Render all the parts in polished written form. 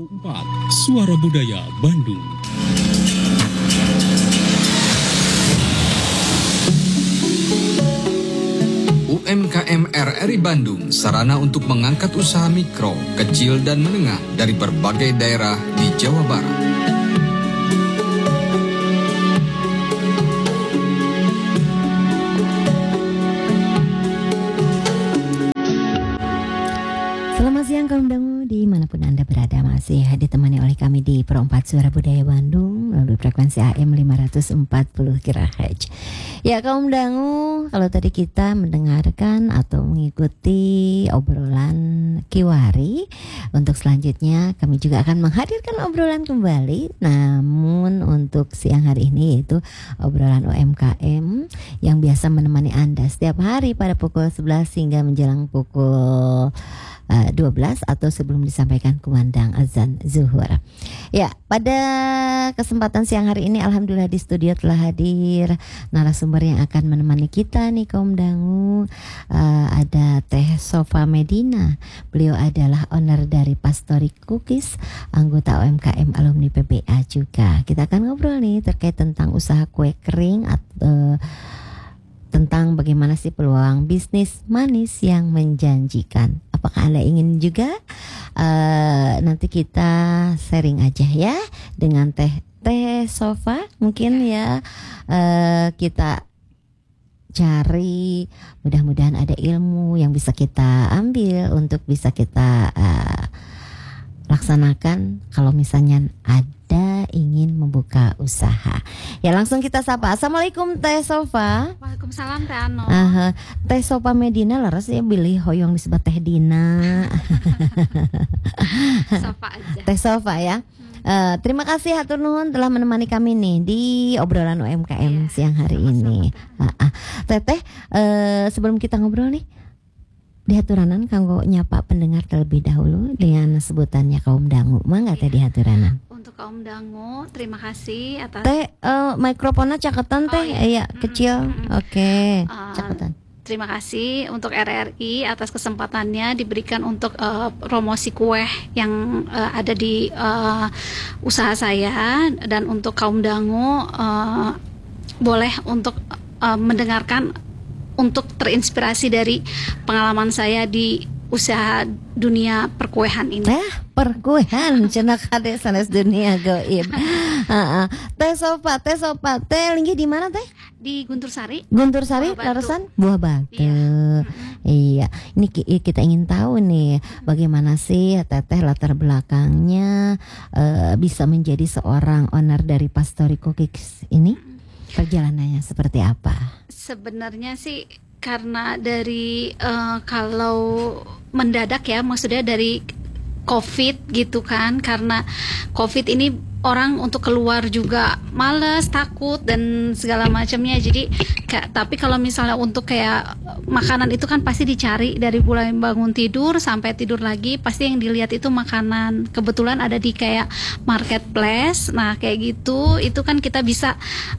4. Suara Budaya Bandung. UMKM RRI Bandung, sarana untuk mengangkat usaha mikro, kecil, dan menengah dari berbagai daerah di Jawa Barat. Selamat siang kaum dangu dimanapun Anda berada, masih ditemani oleh kami di Pro 4 Suara Budaya Bandung melalui frekuensi AM 540 kHz. Ya kaum dangu, kalau tadi kita mendengarkan atau mengikuti obrolan Kiwari, untuk selanjutnya kami juga akan menghadirkan obrolan kembali. Namun untuk siang hari ini yaitu obrolan UMKM yang biasa menemani Anda setiap hari pada pukul 11 hingga menjelang pukul 12 atau sebelum disampaikan kumandang azan zuhur. Ya, pada kesempatan siang hari ini alhamdulillah di studio telah hadir narasumber yang akan menemani kita nih kaum dangu. Ada Teh Sofa Medina. Beliau adalah owner dari Pastori Cookies, anggota UMKM alumni PBA juga. Kita akan ngobrol nih terkait tentang usaha kue kering atau tentang bagaimana sih peluang bisnis manis yang menjanjikan. Apakah Anda ingin juga? Nanti kita sharing aja ya dengan Teh Sofa. Mungkin ya kita cari, mudah-mudahan ada ilmu yang bisa kita ambil untuk bisa kita laksanakan kalau misalnya ada ingin membuka usaha. Ya langsung kita sapa. Assalamualaikum Teh Sofa. Waalaikumsalam Teh Ano. Teh Sofa Medina laras ya pilih hoyong disebut Teh Dina. Sofa aja. Teh Sofa ya. Terima kasih hatur nuhun telah menemani kami nih di obrolan UMKM siang hari ini. Teteh, sebelum kita ngobrol nih, dihaturanan kanggo nyapa pendengar terlebih dahulu dengan sebutannya kaum dangu. Mangga teh dihaturanan. Untuk kaum dangu, terima kasih atas Teh mikrofonnya caketan teh, iya kecil. Oke, caketan. Terima kasih untuk RRI atas kesempatannya diberikan untuk promosi kue yang ada di usaha saya, dan untuk kaum dangu boleh untuk mendengarkan untuk terinspirasi dari pengalaman saya di usaha dunia perkuehan ini. Perkuehan cenah kade sanes dunia gaib. Teh Sofa, teh linggih di mana teh? Di Guntur Sari. Guntur Sari, laresan Buah Batu. Iya. Ini kita ingin tahu nih bagaimana sih Teteh latar belakangnya bisa menjadi seorang owner dari Pastori Cookies ini? Perjalanannya seperti apa? Sebenarnya sih karena dari kalau mendadak ya, maksudnya dari COVID gitu kan, karena COVID ini orang untuk keluar juga males, takut dan segala macamnya. Jadi tapi kalau misalnya untuk kayak makanan itu kan pasti dicari dari mulai bangun tidur sampai tidur lagi, pasti yang dilihat itu makanan. Kebetulan ada di kayak marketplace. Nah, kayak gitu itu kan kita bisa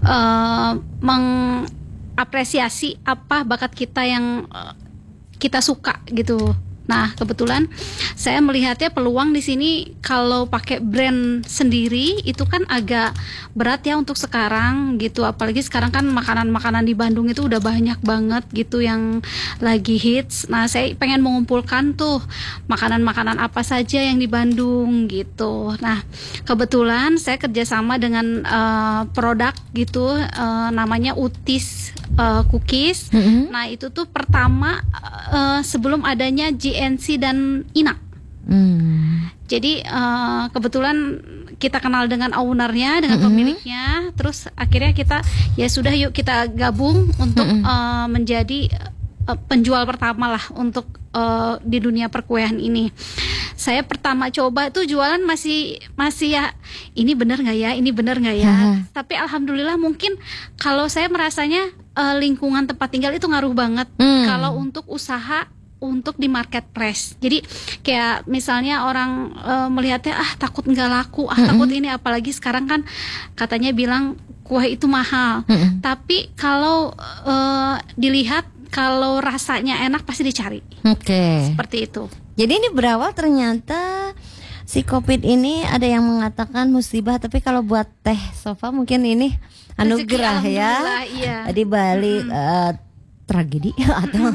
mengapresiasi apa bakat kita yang kita suka gitu. Nah, kebetulan saya melihatnya peluang di sini kalau pakai brand sendiri itu kan agak berat ya untuk sekarang gitu. Apalagi sekarang kan makanan-makanan di Bandung itu udah banyak banget gitu yang lagi hits. Nah, saya pengen mengumpulkan tuh makanan-makanan apa saja yang di Bandung gitu. Nah, kebetulan saya kerjasama dengan produk gitu, namanya Utis Cookies. Nah, itu tuh pertama sebelum adanya GNC dan INA. Jadi kebetulan kita kenal dengan ownernya, dengan pemiliknya. Terus akhirnya kita ya sudah yuk kita gabung untuk menjadi penjual pertama lah untuk di dunia perkuehan ini. Saya pertama coba tuh jualan masih ya ini benar nggak ya, tapi alhamdulillah mungkin kalau saya merasanya lingkungan tempat tinggal itu ngaruh banget kalau untuk usaha untuk di marketplace. Jadi kayak misalnya orang melihatnya takut nggak laku, takut ini, apalagi sekarang kan katanya bilang kue itu mahal. Tapi kalau dilihat kalau rasanya enak pasti dicari. Oke. Seperti itu. Jadi ini berawal ternyata si COVID ini ada yang mengatakan musibah, tapi kalau buat Teh Sofa mungkin ini anugerah ya. Iya. Di balik tragedi atau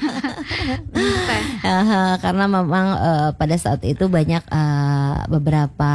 karena memang pada saat itu banyak beberapa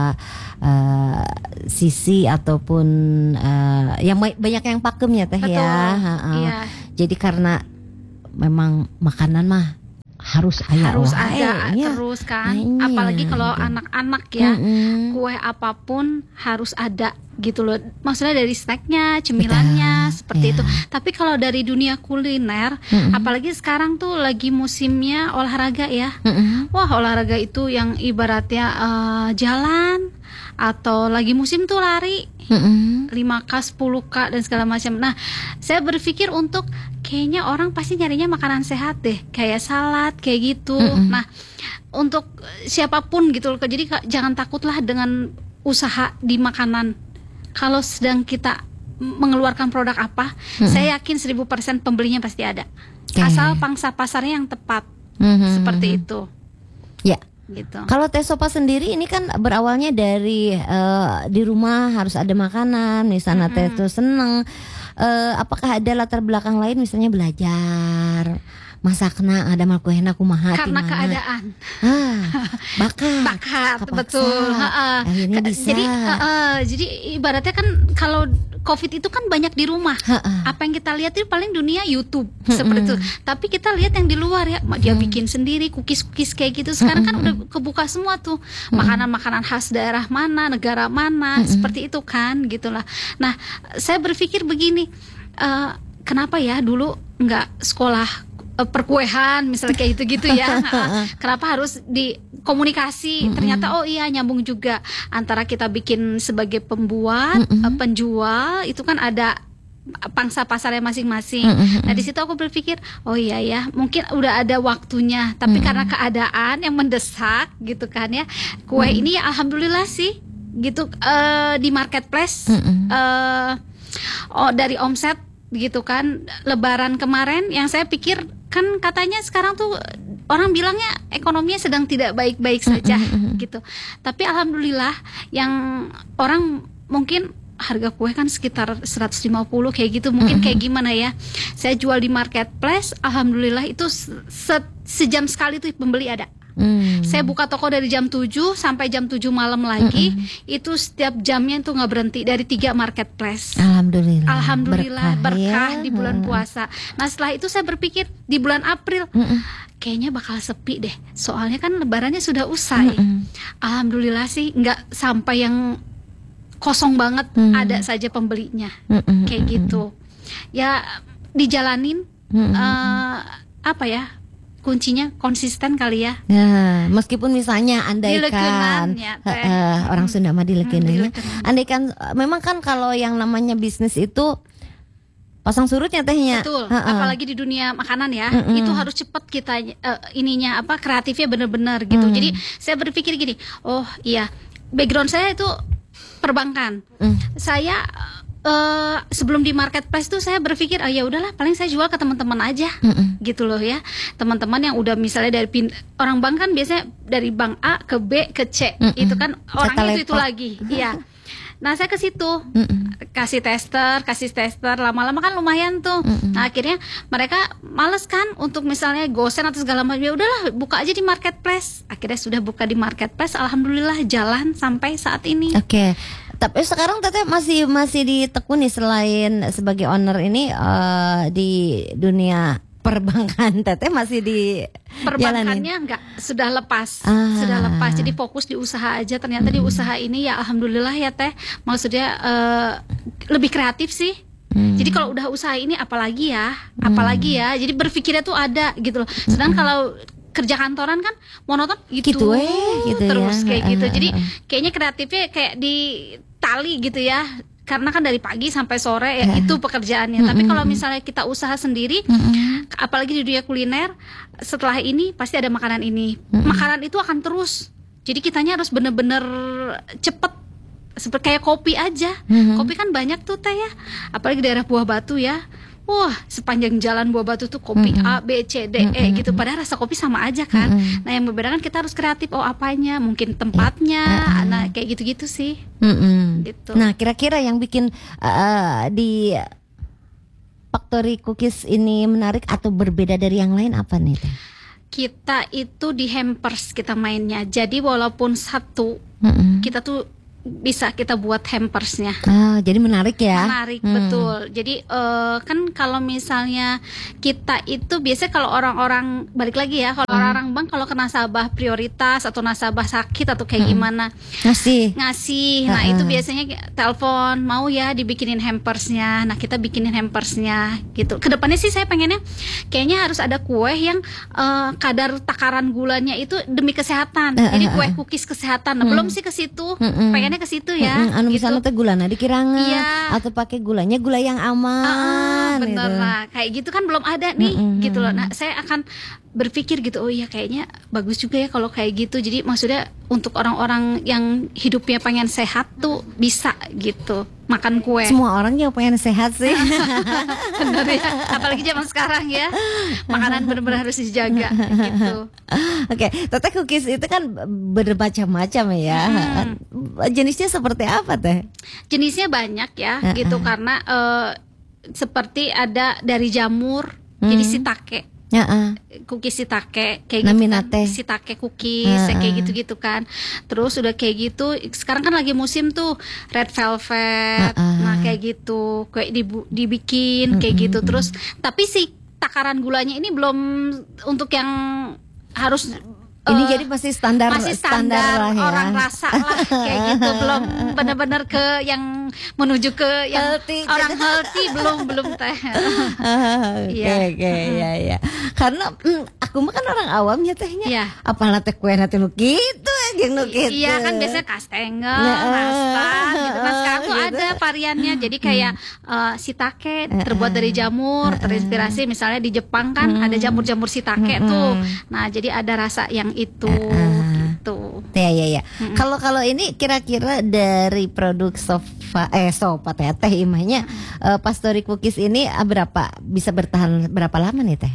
sisi ataupun yang banyak yang pakem ya Teh. Betul. Ya. Iya. Jadi karena memang makanan mah harus ada ya. Terus kan, Iya, apalagi kalau gitu. anak-anak ya, kue apapun harus ada gitu loh. Maksudnya dari snacknya, cemilannya, Betul, seperti iya. itu. Tapi kalau dari dunia kuliner, apalagi sekarang tuh lagi musimnya olahraga ya. Wah, olahraga itu yang ibaratnya jalan atau lagi musim tuh lari. 5K, 10K dan segala macam. Nah, saya berpikir untuk kayaknya orang pasti nyarinya makanan sehat deh, kayak salad kayak gitu. Nah, untuk siapapun gitu loh. Jadi jangan takutlah dengan usaha di makanan. Kalau sedang kita mengeluarkan produk apa, saya yakin 1000% pembelinya pasti ada. Asal pangsa pasarnya yang tepat. Seperti itu. Ya. Gitu. Kalau Teh Sofa sendiri ini kan berawalnya dari di rumah harus ada makanan, misalnya Teh itu seneng. Apakah ada latar belakang lain, misalnya belajar masakna ada mal kuehna kumaha Karena timana? keadaan. Bakat Bakat, betul. Akhirnya bisa. Jadi ibaratnya kan kalau COVID itu kan banyak di rumah. Apa yang kita lihat itu paling dunia YouTube seperti itu. Tapi kita lihat yang di luar ya, dia bikin sendiri cookies kayak gitu. Sekarang kan udah kebuka semua tuh makanan-makanan khas daerah mana, negara mana, seperti itu kan, gitulah. Nah, saya berpikir begini, kenapa ya dulu nggak sekolah perkuehan misalnya kayak gitu-gitu ya. Kenapa harus di komunikasi? Ternyata oh iya nyambung juga antara kita bikin sebagai pembuat, penjual itu kan ada pangsa pasarnya masing-masing. Nah di situ aku berpikir oh iya ya mungkin udah ada waktunya, tapi karena keadaan yang mendesak gitu kan ya, kue ini ya alhamdulillah sih gitu di marketplace dari omset gitu kan. Lebaran kemarin yang saya pikir kan katanya sekarang tuh orang bilangnya ekonominya sedang tidak baik-baik saja gitu. Tapi alhamdulillah yang orang mungkin harga kue kan sekitar 150 kayak gitu, mungkin kayak gimana ya. Saya jual di marketplace, alhamdulillah itu sejam sekali tuh pembeli ada. Saya buka toko dari jam 7 sampai jam 7 malam lagi. Itu setiap jamnya itu nggak berhenti dari 3 marketplace. Alhamdulillah berkah ya. di bulan puasa. Nah setelah itu saya berpikir di bulan April kayaknya bakal sepi deh. Soalnya kan lebarannya sudah usai. Alhamdulillah sih nggak sampai yang kosong banget, ada saja pembelinya. Kayak gitu. Ya dijalanin apa ya? Kuncinya konsisten kali ya. Nah, meskipun misalnya andaikan ya, orang Sunda mah dilekeunannya. Andaikan memang kan kalau yang namanya bisnis itu pasang surutnya tehnya. Betul. Apalagi di dunia makanan ya, itu harus cepat kita ininya apa kreatifnya benar-benar gitu. Jadi saya berpikir gini, oh iya, background saya itu perbankan. Saya sebelum di marketplace tuh saya berpikir ya udahlah paling saya jual ke teman-teman aja gitu loh ya, teman-teman yang udah misalnya dari orang bank kan biasanya dari bank A ke B ke C itu kan orangnya itu lagi iya. Nah saya ke situ kasih tester lama-lama kan lumayan tuh. Nah akhirnya mereka males kan untuk misalnya gosen atau segala macam, ya udahlah buka aja di marketplace. Akhirnya sudah buka di marketplace, alhamdulillah jalan sampai saat ini. Oke. Tapi sekarang Teteh masih ditekuni selain sebagai owner ini di dunia perbankan, Teteh masih di perbankannya enggak, sudah lepas. Jadi fokus di usaha aja. Ternyata di usaha ini ya alhamdulillah ya Teh, maksudnya lebih kreatif sih. Jadi kalau udah usaha ini apalagi ya, jadi berpikirnya tuh ada gitu loh. Sedang kalau kerja kantoran kan monoton gitu terus ya. Kayak gitu. Jadi kayaknya kreatifnya kayak di tali gitu ya. Karena kan dari pagi sampai sore ya itu pekerjaannya. Tapi kalau misalnya kita usaha sendiri, apalagi di dunia kuliner, setelah ini pasti ada makanan ini. Makanan itu akan terus. Jadi kitanya harus bener-bener cepet. Seperti kayak kopi aja. Kopi kan banyak tuh Teh ya. Apalagi daerah Buah Batu ya. wah sepanjang jalan Buah Batu tuh kopi A, B, C, D, E gitu. Padahal rasa kopi sama aja kan. Nah yang membedakan kita harus kreatif. Oh apanya, mungkin tempatnya. Nah kayak gitu-gitu sih. Gitu. Nah kira-kira yang bikin di Factory Cookies ini menarik atau berbeda dari yang lain apa nih Teh? Kita itu di hampers kita mainnya. Jadi walaupun satu, kita tuh bisa kita buat hampersnya. Jadi menarik ya. Menarik betul. Jadi kan kalau misalnya kita itu biasanya kalau orang-orang balik lagi ya, kalau orang-orang bank kalau ke nasabah prioritas atau nasabah sakit atau kayak gimana ngasih. Nah itu biasanya telepon mau ya dibikinin hampersnya. Nah kita bikinin hampersnya gitu. Kedepannya sih saya pengennya kayaknya harus ada kue yang kadar takaran gulanya itu demi kesehatan. Jadi kue cookies kesehatan. Nah belum sih ke situ. Pengen ke situ ya. Anu gitu. misalnya teh gulana dikirangan Iya. atau pakai gulanya gula yang aman. Bener gitu. lah. Kayak gitu kan belum ada nih gitu loh. Nah saya akan berpikir gitu, oh iya kayaknya bagus juga ya kalau kayak gitu. Jadi maksudnya untuk orang-orang yang hidupnya pengen sehat tuh bisa gitu makan kue. Semua orang yang pengen sehat sih. Bener ya. Apalagi zaman sekarang ya, makanan benar-benar harus dijaga gitu. Oke, Teteh cookies itu kan bermacam-macam ya. Jenisnya seperti apa Teh? Jenisnya banyak ya gitu karena seperti ada dari jamur, jadi shiitake. Cookies shiitake kayak gitu kan, shiitake cookies kayak gitu-gitu kan. Terus udah kayak gitu sekarang kan lagi musim tuh red velvet. Nah kayak gitu kayak dibikin kayak gitu. Terus tapi si takaran gulanya ini belum untuk yang harus ini jadi masih standar lah ya. Orang rasa lah kayak gitu, belum benar-benar ke yang menuju ke yang healthy, orang healthy belum Teh. Oke, ya. Karena aku mah kan orang awam ya Tehnya. Iya. Apalah teh kue nanti nu kitu jeung nu kitu. Iya kan biasanya kastengel, nastar gitu. Nah sekarang tuh ada variannya. Jadi kayak shiitake terbuat dari jamur, terinspirasi misalnya di Jepang kan ada jamur-jamur shiitake tuh. Nah jadi ada rasa yang itu gitu. Ya. Kalau ini kira-kira dari produk sofa teh imahnya Factory Cookies ini bisa bertahan berapa lama nih Teh?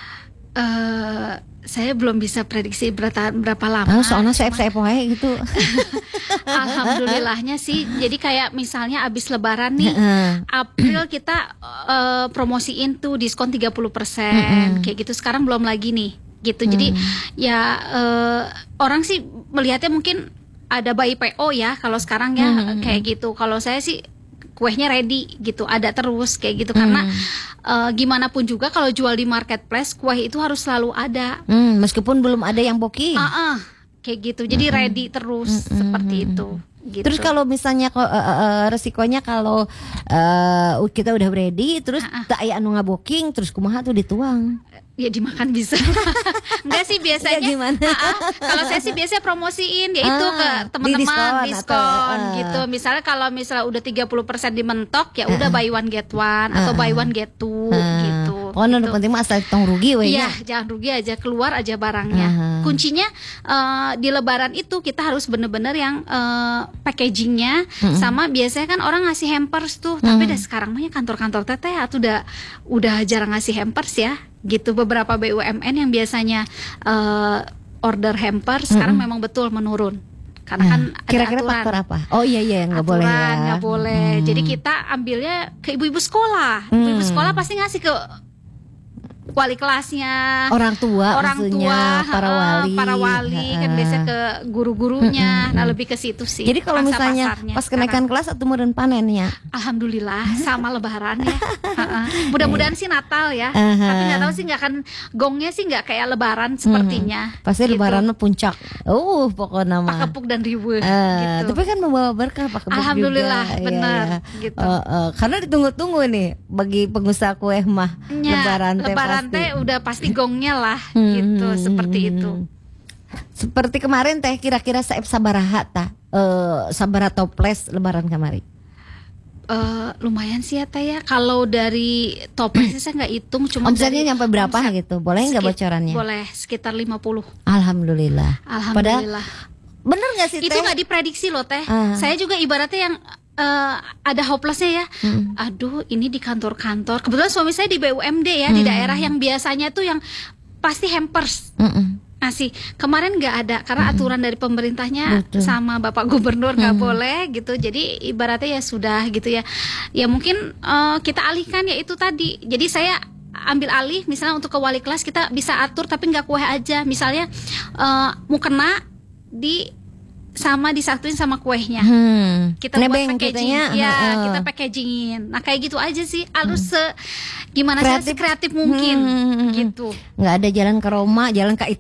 Saya belum bisa prediksi berapa lama. Soalnya saya gitu. Alhamdulillahnya sih. Jadi kayak misalnya abis Lebaran nih, April kita promosiin tuh diskon 30%. Kayak gitu. Sekarang belum lagi nih. Gitu. Jadi ya orang sih melihatnya mungkin ada by PO ya kalau sekarang ya kayak gitu. Kalau saya sih kuehnya ready gitu, ada terus kayak gitu karena gimana pun juga kalau jual di marketplace kue itu harus selalu ada. Meskipun belum ada yang booking. Kayak gitu. Jadi ready terus seperti itu. Gitu. Terus kalau misalnya resikonya kalau kita udah ready terus tak aya anu ngaboking terus kumaha tuh dituang. Ya dimakan bisa. Enggak sih biasanya. Kalau saya sih biasanya promosiin ya itu ke teman-teman diskon gitu. Misalnya kalau udah 30% dimentok ya udah buy one get one atau buy one get two gitu. Oh, gitu. Penting mah asal tong rugi we. Iya, jangan rugi aja, keluar aja barangnya. Kuncinya di Lebaran itu kita harus bener-bener yang packagingnya sama biasanya kan orang ngasih hampers tuh, tapi udah sekarang mah kantor-kantor teteh atau udah jarang ngasih hampers ya. Gitu beberapa BUMN yang biasanya order hampers sekarang memang betul menurun karena kan ada kira-kira aturan. faktor apa? Oh iya nggak boleh ya. Nggak boleh. Jadi kita ambilnya ke ibu-ibu sekolah. Ibu-ibu sekolah pasti ngasih ke wali kelasnya, orang tua, para wali kan biasanya ke guru-gurunya. Nah lebih ke situ sih. Jadi kalau misalnya pas kenaikan kelas atau meureun panen ya. Alhamdulillah sama Lebaran ya. Mudah-mudahan sih Natal ya. Tapi nggak tahu sih nggak akan gongnya sih nggak kayak Lebaran sepertinya. Pasti gitu. Lebaran puncak. Pokoknya mah. Pakepuk dan riweuh. Gitu. Tapi kan membawa berkah pakepuk juga. Alhamdulillah benar. Gitu. Karena ditunggu-tunggu nih bagi pengusaha kue mah Lebaran teh udah pasti gongnya lah gitu seperti itu. Seperti kemarin teh kira-kira sabaraha tah sabaraha toples Lebaran kemarin? Lumayan sih ya teh ya. Kalau dari toplesnya saya nggak hitung, cuma omsetnya nyampe berapa gitu? Boleh nggak bocorannya? Boleh, sekitar 50. Alhamdulillah. Padahal bener nggak sih teh? Itu nggak diprediksi loh teh. Saya juga ibaratnya yang ada hopelessnya ya. Aduh, ini di kantor-kantor. Kebetulan suami saya di BUMD ya, di daerah yang biasanya tuh yang pasti hampers. Ngasih. Kemarin nggak ada karena aturan dari pemerintahnya sama Bapak Gubernur nggak boleh gitu. Jadi ibaratnya ya sudah gitu ya. Ya mungkin kita alihkan ya itu tadi. Jadi saya ambil alih misalnya untuk ke wali kelas kita bisa atur tapi nggak kue aja. Misalnya mukena disatuin sama kuehnya. Kita buat packaging, kita packagingin. Nah kayak gitu aja sih, harus gimana sih kreatif mungkin, gitu. Nggak ada jalan ke Roma, jalan ke